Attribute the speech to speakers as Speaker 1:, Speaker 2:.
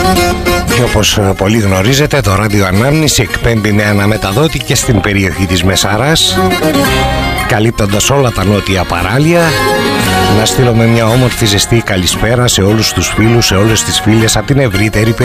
Speaker 1: Και όπως πολύ γνωρίζετε, το Ράδιο Ανάμνηση εκπέμπει με αναμεταδότη και στην περιοχή της Μεσαράς, καλύπτοντας όλα τα νότια παράλια. Να στείλουμε μια όμορφη ζεστή καλησπέρα σε όλους τους φίλους, σε όλες τις φίλες από την ευρύτερη περιοχή.